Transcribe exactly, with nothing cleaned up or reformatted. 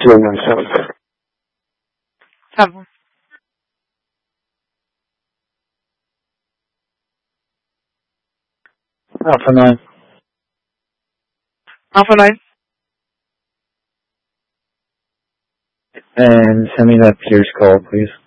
two oh nine seven. Seven. Alpha nine. Alpha nine. And send me that Pierce call, please.